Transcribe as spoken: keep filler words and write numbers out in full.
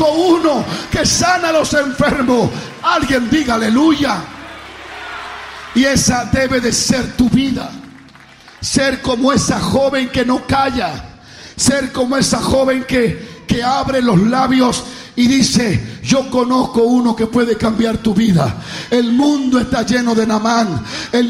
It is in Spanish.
conozco uno que sana a los enfermos. Alguien diga aleluya. Y esa debe de ser tu vida. Ser como esa joven que no calla. Ser como esa joven que, que abre los labios y dice: yo conozco uno que puede cambiar tu vida. El mundo está lleno de Naamán. El